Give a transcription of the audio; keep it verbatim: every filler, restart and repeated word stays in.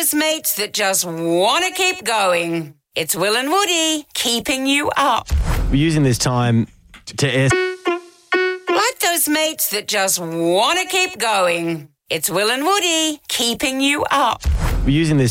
those mates that just want to keep going. It's Will and Woody keeping you up. We're using this time to air... Like those mates that just want to keep going. It's Will and Woody keeping you up. We're using this